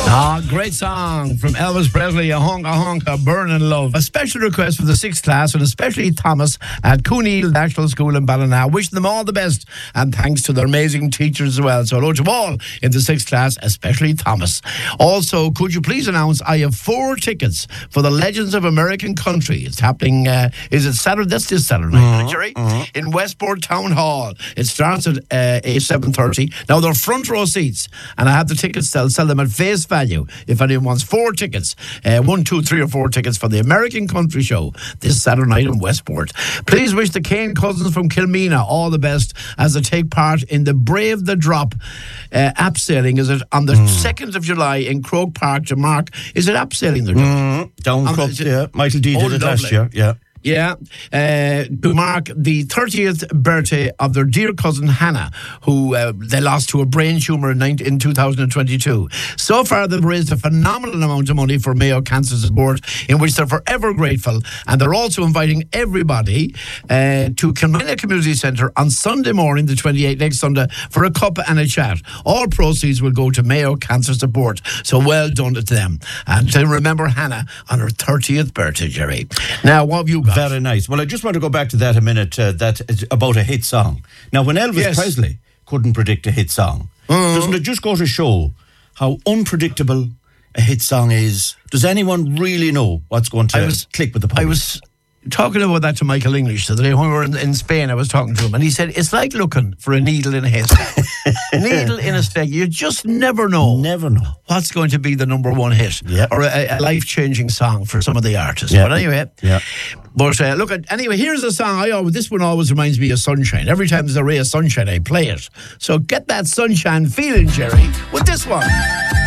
Great song from Elvis Presley, A Honka Honka, Burnin' Love. A special request for the 6th class, and especially Thomas at Cooneal National School in Ballina. Wishing them all the best, and thanks to their amazing teachers as well. So hello to all in the 6th class, especially Thomas. Also, could you please announce I have 4 tickets for the Legends of American Country. It's happening, is it Saturday? That's this Saturday night, Jerry? In Westport Town Hall. It starts at 7:30. Now, they're front row seats, and I have the tickets. I'll sell them at face value. If anyone wants 4 tickets, 1, 2, 3 or 4 tickets for the American Country Show this Saturday night in Westport. Please wish the Kane cousins from Kilmeena all the best as they take part in the Brave the Drop abseiling. Is it on the 2nd of July in Croke Park to mark? Is it abseiling they're doing? Down Croke, yeah. Michael D did it last year, yeah. Yeah, to mark the 30th birthday of their dear cousin Hannah, who they lost to a brain tumour in 2022. So far, they've raised a phenomenal amount of money for Mayo Cancer Support, in which they're forever grateful. And they're also inviting everybody to Kilmena Community Centre on Sunday morning, the 28th, next Sunday, for a cup and a chat. All proceeds will go to Mayo Cancer Support. So well done to them. And to remember Hannah on her 30th birthday, Jerry. Now, what have you got? Very nice. Well, I just want to go back to that a minute, that is about a hit song. Now, when Elvis Presley couldn't predict a hit song, doesn't it just go to show how unpredictable a hit song is? Does anyone really know what's going to click with the public? I was talking about that to Michael English the other day when we were in Spain. I was talking to him, and he said it's like looking for a needle in a haystack. Needle in a haystack. You just never know what's going to be the number one hit or a life-changing song for some of the artists. But anyway, but look at anyway. Here's a song. This one always reminds me of Sunshine. Every time there's a ray of sunshine, I play it. So get that sunshine feeling, Jerry, with this one.